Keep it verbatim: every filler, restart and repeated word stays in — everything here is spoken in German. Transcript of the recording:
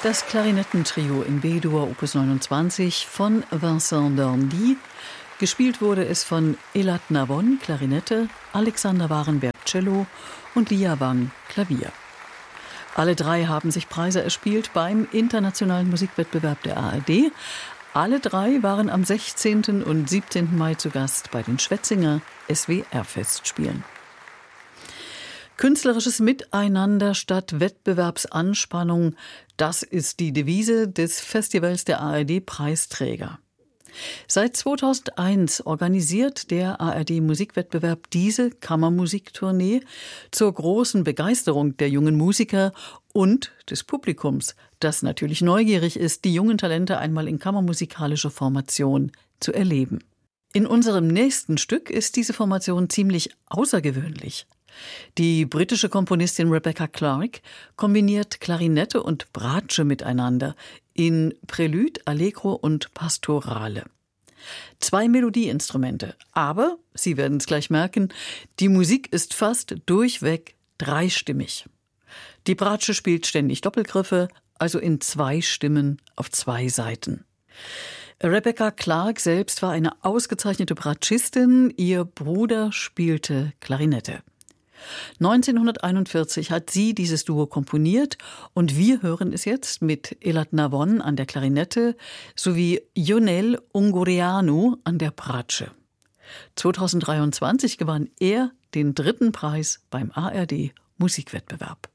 Das Klarinettentrio in B-Dur Opus neunundzwanzig von Vincent d'Orndy. Gespielt wurde es von Elad Navon, Klarinette, Alexander Warenberg, Cello und Lia Wang, Klavier. Alle drei haben sich Preise erspielt beim Internationalen Musikwettbewerb der A R D. Alle drei waren am sechzehnten und siebzehnten Mai zu Gast bei den Schwetzinger S W R-Festspielen. Künstlerisches Miteinander statt Wettbewerbsanspannung, das ist die Devise des Festivals der A R D-Preisträger. Seit zweitausendeins organisiert der A R D-Musikwettbewerb diese Kammermusiktournee zur großen Begeisterung der jungen Musiker und des Publikums, das natürlich neugierig ist, die jungen Talente einmal in kammermusikalischer Formation zu erleben. In unserem nächsten Stück ist diese Formation ziemlich außergewöhnlich. Die britische Komponistin Rebecca Clarke kombiniert Klarinette und Bratsche miteinander in Prälude, Allegro und Pastorale. Zwei Melodieinstrumente, aber, Sie werden es gleich merken, die Musik ist fast durchweg dreistimmig. Die Bratsche spielt ständig Doppelgriffe, also in zwei Stimmen auf zwei Seiten. Rebecca Clarke selbst war eine ausgezeichnete Bratschistin, ihr Bruder spielte Klarinette. neunzehnhunderteinundvierzig hat sie dieses Duo komponiert und wir hören es jetzt mit Elad Navon an der Klarinette sowie Ionel Ungureanu an der Bratsche. zweitausenddreiundzwanzig gewann er den dritten Preis beim A R D Musikwettbewerb.